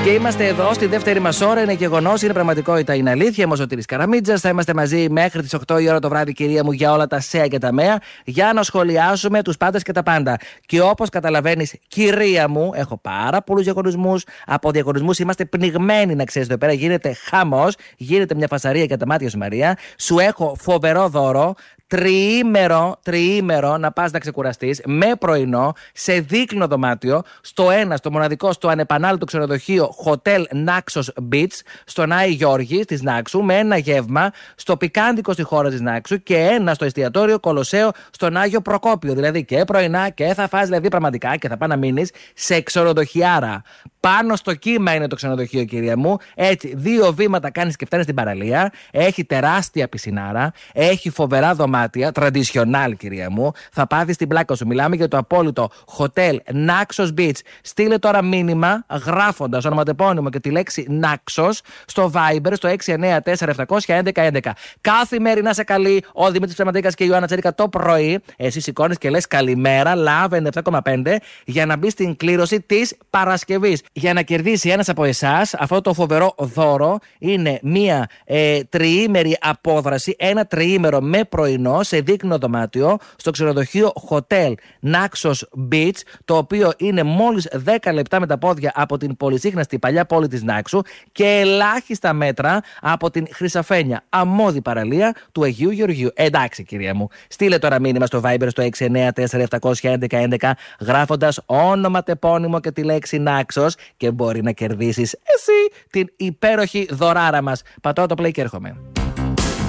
Και είμαστε εδώ στη δεύτερη μας ώρα. Είναι γεγονός, είναι πραγματικότητα, είναι αλήθεια. Είμαι ο Σωτήρης Καραμίτζας. Θα είμαστε μαζί μέχρι τις 8 η ώρα το βράδυ, κυρία μου, για όλα τα ΣΕΑ και τα ΜΕΑ, για να σχολιάσουμε τους πάντες και τα πάντα. Και όπως καταλαβαίνεις, κυρία μου, έχω πάρα πολλούς διαγωνισμούς. Από διαγωνισμούς είμαστε πνιγμένοι, να ξέρεις. Εδώ πέρα γίνεται χαμός, γίνεται μια φασαρία για τα μάτια σου, Μαρία. Σου έχω φοβερό δώρο. Τριήμερο να πας να ξεκουραστείς με πρωινό σε δίκλινο δωμάτιο στο στο μοναδικό, στο ανεπανάληπτο ξενοδοχείο Hotel Naxos Beach στον Άη Γιώργη της Νάξου, με ένα γεύμα στο πικάντικο στη χώρα της Νάξου και ένα στο εστιατόριο Κολοσσέο στον Άγιο Προκόπιο. Δηλαδή και πρωινά και θα φας, δηλαδή πραγματικά, και θα πας να μείνεις σε ξενοδοχιάρα. Πάνω στο κύμα είναι το ξενοδοχείο, κυρία μου. Έτσι, 2 βήματα κάνεις και φτάνεις στην παραλία. Έχει τεράστια πισινάρα. Έχει φοβερά δωμάτια. Τραντισιονάλ, κυρία μου. Θα πάθεις την πλάκα σου. Μιλάμε για το απόλυτο Hotel Naxos Beach. Στείλε τώρα μήνυμα γράφοντας ονοματεπώνυμο και τη λέξη Naxos στο Viber στο 694-711-11. Καθημερινά σε καλεί ο Δημήτρης Ψεματίκας και η Ιωάννα Τσέρικα το πρωί. Εσύ σηκώνεις και λες καλημέρα, Love 97,5, για να μπει στην κλήρωση της Παρασκευής. Για να κερδίσει ένας από εσάς αυτό το φοβερό δώρο, είναι μία τριήμερη απόδραση, ένα τριήμερο με πρωινό σε δίκλινο δωμάτιο στο ξενοδοχείο Hotel Naxos Beach, το οποίο είναι μόλις 10 λεπτά με τα πόδια από την πολυσύχναστη παλιά πόλη της Νάξου και ελάχιστα μέτρα από την Χρυσαφένια αμμώδη παραλία του Αγίου Γεωργίου. Εντάξει, κυρία μου, στείλε τώρα μήνυμα στο Viber στο 694-711-11 γράφοντας όνομα, τεπώνυμο και τη λέξη Naxos και μπορεί να κερδίσεις εσύ την υπέροχη δωράρα μας. Πατώ το play και έρχομαι.